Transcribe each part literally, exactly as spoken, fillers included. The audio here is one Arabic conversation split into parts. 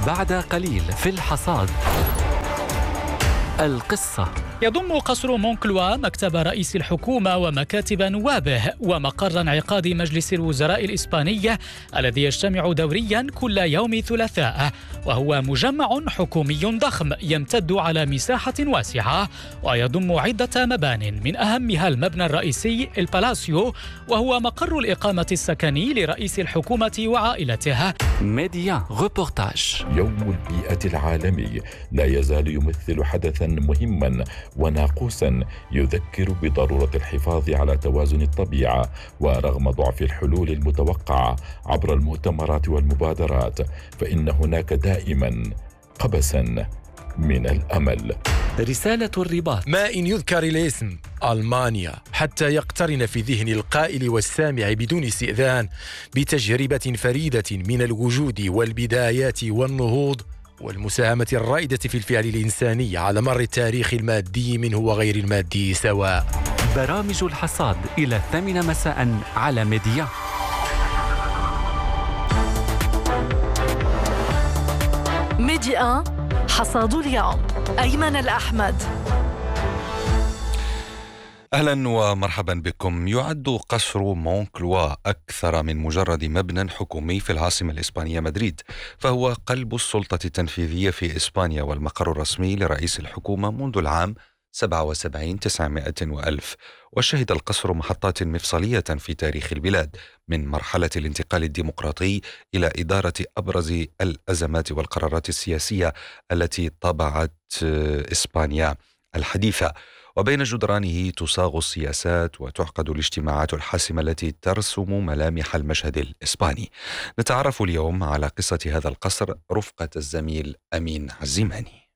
بعد قليل في الحصاد. القصة. يضم قصر مونكلوا مكتب رئيس الحكومة ومكاتب نوابه ومقر انعقاد مجلس الوزراء الإسباني الذي يجتمع دوريا كل يوم ثلاثاء، وهو مجمع حكومي ضخم يمتد على مساحة واسعة ويضم عدة مبان، من أهمها المبنى الرئيسي البالاسيو، وهو مقر الإقامة السكني لرئيس الحكومة وعائلته. ميديا ريبورتاج. يوم البيئة العالمي لا يزال يمثل حدثا مهما وناقوسا يذكر بضرورة الحفاظ على توازن الطبيعة، ورغم ضعف الحلول المتوقعة عبر المؤتمرات والمبادرات فإن هناك دائما قبسا من الأمل. رسالة الرباط. ما إن يذكر الاسم ألمانيا حتى يقترن في ذهن القائل والسامع بدون استئذان بتجربة فريدة من الوجود والبدايات والنهوض والمساهمة الرائدة في الفعل الإنساني على مر التاريخ المادي منه وغير المادي سواء. برامج الحصاد إلى الثامنة مساء على ميديا. ميديا حصاد اليوم. أيمن الأحمد. أهلا ومرحبا بكم. يعد قصر مونكلوا أكثر من مجرد مبنى حكومي في العاصمة الإسبانية مدريد، فهو قلب السلطة التنفيذية في إسبانيا والمقر الرسمي لرئيس الحكومة منذ العام سبعة وسبعين تسعمائة وألف. وشهد القصر محطات مفصلية في تاريخ البلاد، من مرحلة الانتقال الديمقراطي إلى إدارة أبرز الأزمات والقرارات السياسية التي طبعت إسبانيا الحديثة. وبين جدرانه تصاغ السياسات وتعقد الاجتماعات الحاسمة التي ترسم ملامح المشهد الإسباني. نتعرف اليوم على قصة هذا القصر رفقة الزميل أمين عزيماني.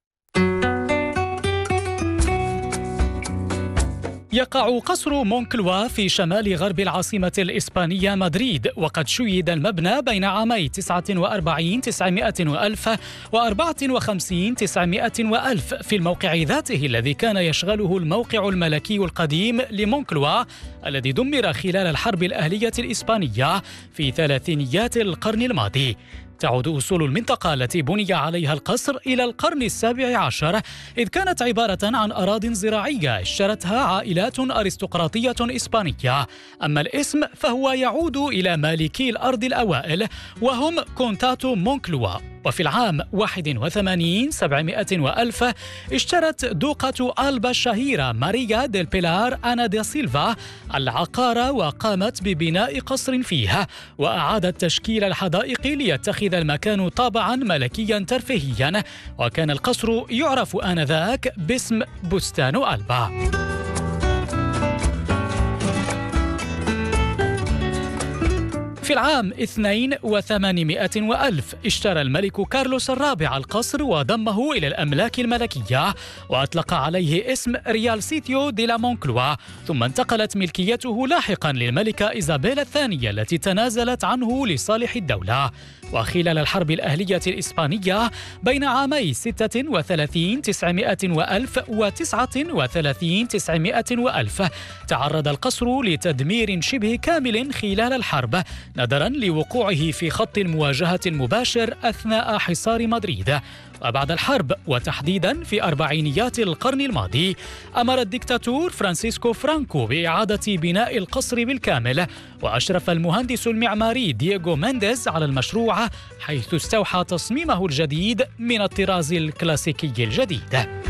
يقع قصر مونكلوا في شمال غرب العاصمة الإسبانية مدريد، وقد شيد المبنى بين عامي تسعة وأربعين تسعمائة وألف وأربعة وخمسين تسعمائة وألف في الموقع ذاته الذي كان يشغله الموقع الملكي القديم لمونكلوا الذي دمر خلال الحرب الأهلية الإسبانية في ثلاثينيات القرن الماضي. تعود أصول المنطقة التي بني عليها القصر إلى القرن السابع عشر، إذ كانت عبارة عن أراضٍ زراعية اشترتها عائلات أرستقراطية إسبانية. أما الاسم فهو يعود إلى مالكي الأرض الأوائل وهم كونتاتو مونكلوا. وفي العام واحد وثمانين سبعمائة وألف اشترت دوقة ألبا الشهيرة ماريا ديل بيلار أنا دي سيلفا العقار وقامت ببناء قصر فيها، وأعادت تشكيل الحدائق ليتخذ المكان طابعا ملكيا ترفيهيا، وكان القصر يعرف آنذاك باسم بستان ألبا. في العام اثنين وثمانمائة وألف اشترى الملك كارلوس الرابع القصر وضمه إلى الأملاك الملكية، وأطلق عليه اسم ريال سيتيو دي لا مونكلوا، ثم انتقلت ملكيته لاحقا للملكة إيزابيلا الثانية التي تنازلت عنه لصالح الدولة. وخلال الحرب الأهلية الإسبانية بين عامي ستة وثلاثين تسعمائة وألف وتسعة وثلاثين تسعمائة وألف تعرض القصر لتدمير شبه كامل خلال الحرب، نظرا لوقوعه في خط المواجهة المباشر أثناء حصار مدريد. وبعد الحرب وتحديدا في أربعينيات القرن الماضي أمر الدكتاتور فرانسيسكو فرانكو بإعادة بناء القصر بالكامل، وأشرف المهندس المعماري دييغو مينديز على المشروع، حيث استوحى تصميمه الجديد من الطراز الكلاسيكي الجديد.